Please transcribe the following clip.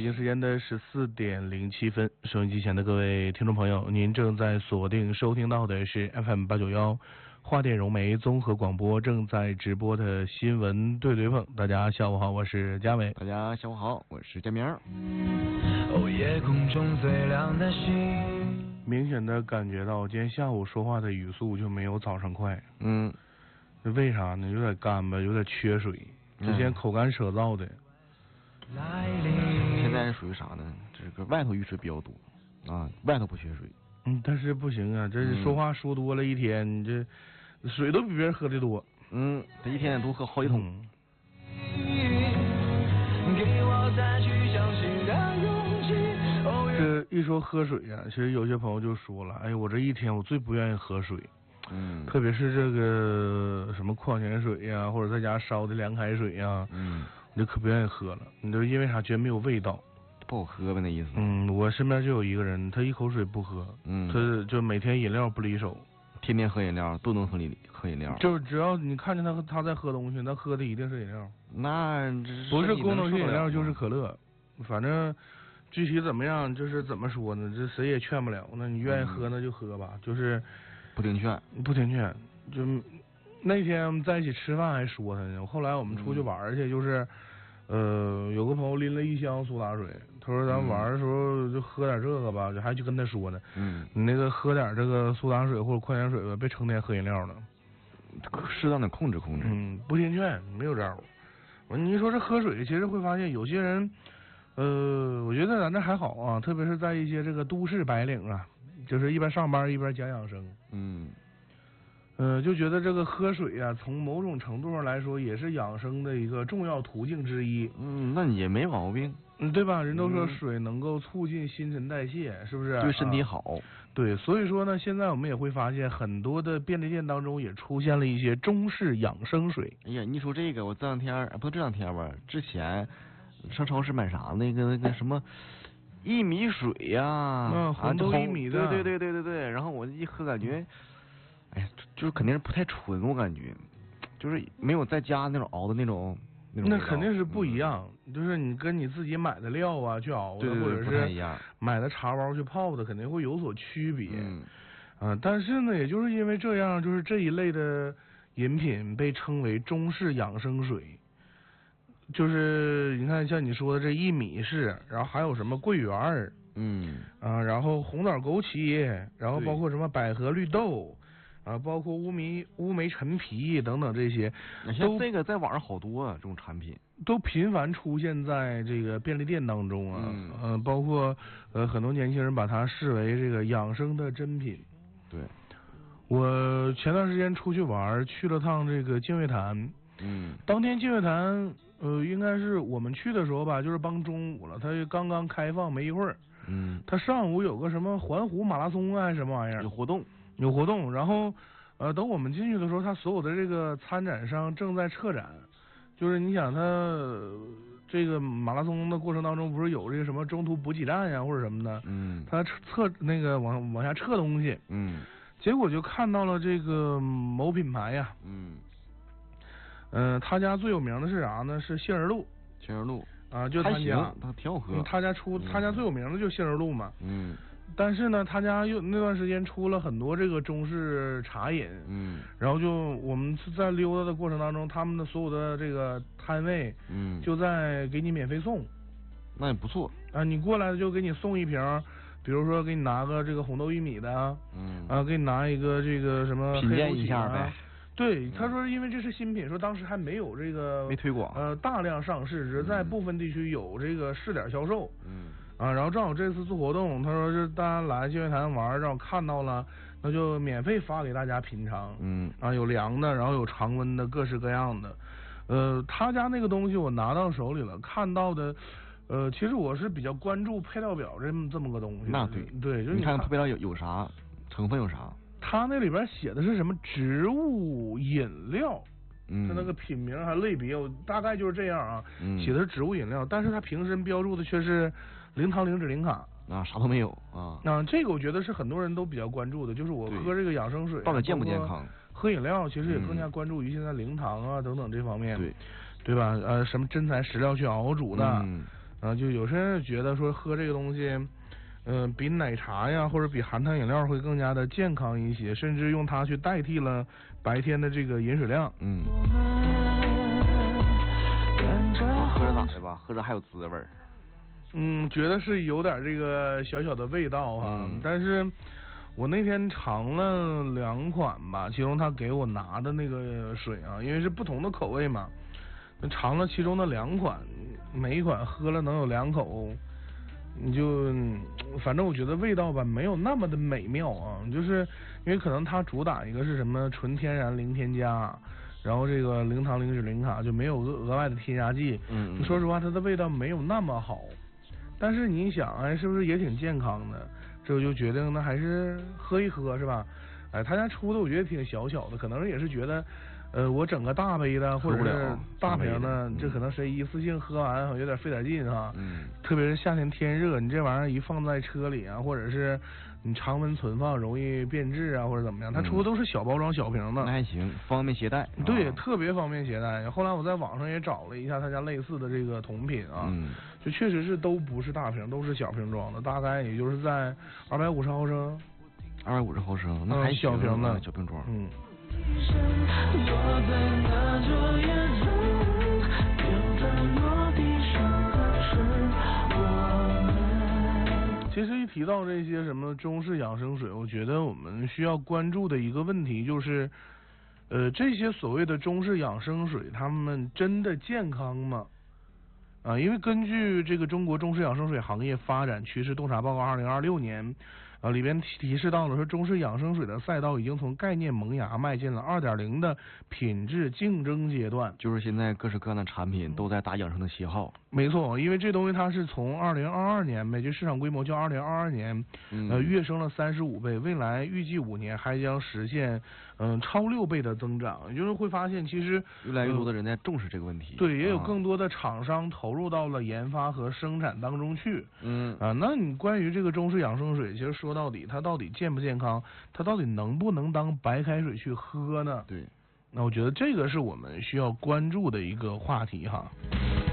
北京时间的14:07，收音机前的各位听众朋友，您正在锁定收听到的是 FM891花店融媒综合广播正在直播的新闻对对碰。大家下午好，我是佳伟。 大家下午好，我是佳明。 夜空中最亮的星， 明显的感觉到今天下午说话的语速就没有早上快。为啥呢？有点干巴，有点缺水，之前口干舌燥的。 现在是属于啥呢？这个外头雨水比较多啊，外头不缺水。 但是不行啊，这是说话说多了一天，你这水都比别人喝的多。 他一天多喝好几桶。 给我再去相信的勇气。 这一说喝水啊，其实有些朋友就说了，哎，我这一天我最不愿意喝水。特别是这个什么矿泉水呀，或者在家烧的凉开水呀，我就可不愿意喝了。你就因为啥？觉得没有味道， 不好喝呗，那意思。 我身边就有一个人，他一口水不喝，他就每天饮料不离手， 天天喝饮料，都能喝饮料。 就只要你看见他在喝东西，他喝的一定是饮料。 那不是功能性饮料就是可乐，反正具体怎么样，就是怎么说呢？这谁也劝不了。那你愿意喝那就喝吧，就是不听劝。 就那天我们在一起吃饭还说他呢。后来我们出去玩去，就是有个朋友拎了一箱苏打水，他说咱玩的时候就喝点这个吧，就还去跟他说呢。你那个喝点这个苏打水或者矿泉水吧，别成天喝饮料了， 适当的控制。 不听劝，没有招。你说这喝水，其实会发现有些人，我觉得咱这还好啊，特别是在一些这个都市白领啊，就是一边上班一边讲养生。就觉得这个喝水啊，从某种程度上来说，也是养生的一个重要途径之一。 那也没毛病。 对吧？人都说水能够促进新陈代谢，是不是？ 对身体好。 对，所以说呢，现在我们也会发现很多的便利店当中也出现了一些中式养生水。 哎呀，你说这个，我这两天不是这两天吧？之前上超市买啥那个什么薏米水呀， 红豆薏米的。 对。然后我一喝感觉，哎呀，就是肯定是不太纯，我感觉就是没有在家那种熬的那种。 那肯定是不一样，就是你跟你自己买的料啊去熬的，或者是买的茶包去泡的，肯定会有所区别。但是呢，也就是因为这样，就是这一类的饮品被称为中式养生水。就是你看，像你说的这薏米式，然后还有什么桂圆儿，然后红枣枸杞，然后包括什么百合绿豆。包括乌梅陈皮等等这些， 像这个在网上好多啊，这种产品都频繁出现在这个便利店当中啊。包括很多年轻人把它视为这个养生的珍品。 对， 我前段时间出去玩，去了趟这个净月潭。当天净月潭应该是我们去的时候吧，就是帮中午了，它刚刚开放没一会儿。它上午有个什么环湖马拉松啊，还是什么玩意儿？有活动，然后等我们进去的时候，他所有的这个参展商正在撤展。就是你想他这个马拉松的过程当中，不是有这个什么中途补给站呀或者什么的，他测那个往下撤东西，结果就看到了这个某品牌呀，他家最有名的是啥呢？是杏仁露啊，就他家， 它挺好喝。 他家最有名的就杏仁露嘛。但是呢，他家又那段时间出了很多这个中式茶饮。然后就我们在溜达的过程当中，他们的所有的这个摊位，就在给你免费送。 那也不错啊，你过来就给你送一瓶，比如说给你拿个这个红豆薏米的，给你拿一个这个什么黑枸杞品鉴一下呗。 对，他说因为这是新品，说当时还没有这个没推广， 大量上市，只是在部分地区有这个试点销售。然后正好这次做活动，他说是大家来净月潭玩，让我看到了，那就免费发给大家品尝。有凉的，然后有常温的，各式各样的。他家那个东西我拿到手里了，看到的，其实我是比较关注配料表这么个东西。 那对，就你看配料有啥成分有啥。 它那里边写的是什么植物饮料，它那个品名还类别，我大概就是这样啊。写的是植物饮料，但是它瓶身标注的却是零糖零脂零卡啊，啥都没有啊。 这个我觉得是很多人都比较关注的，就是我喝这个养生水到底健不健康？ 喝饮料其实也更加关注于现在零糖啊等等这方面， 对吧？什么真材实料去熬煮的。 就有些人觉得说喝这个东西，比奶茶呀或者比含糖饮料会更加的健康一些，甚至用它去代替了白天的这个饮水量。 喝着咋的吧？喝着还有滋味。 觉得是有点这个小小的味道哈，但是我那天尝了2款吧，其中他给我拿的那个水啊，因为是不同的口味嘛，尝了其中的2款，每一款喝了能有2口，你就反正我觉得味道吧没有那么的美妙啊，就是因为可能它主打一个是什么纯天然零添加，然后这个零糖零脂零卡就没有额外的添加剂，说实话它的味道没有那么好，但是你想哎是不是也挺健康的，这我就决定那还是喝一喝是吧，哎他家出的我觉得挺小巧的，可能也是觉得我整个大杯的或者是大瓶的，这可能谁一次性喝完有点费点劲哈。特别是夏天天热，你这玩意儿一放在车里啊，或者是你常温存放容易变质啊，或者怎么样，它出的都是小包装小瓶的。 那还行，方便携带。 对，特别方便携带。后来我在网上也找了一下他家类似的这个同品啊，就确实是都不是大瓶，都是小瓶装的，大概也就是在250毫升。 250毫升，那还小瓶的小瓶装。其实一提到这些什么中式养生水，我觉得我们需要关注的一个问题就是，这些所谓的中式养生水，它们真的健康吗？因为根据这个中国中式养生水行业发展趋势洞察报告2026年，里边提示到了说中式养生水的赛道已经从概念萌芽迈进了2.0的品质竞争阶段。 就是现在各式各样的产品都在打养生的旗号。 没错，因为这东西它是从2022年呗，就市场规模较2022年跃升了35倍，未来预计5年还将实现超6倍的增长。也就是会发现其实越来越多的人在重视这个问题。 对，也有更多的厂商投入到了研发和生产当中去。那你关于这个中式养生水，其实说到底它到底健不健康，它到底能不能当白开水去喝呢？ 对， 那我觉得这个是我们需要关注的一个话题哈。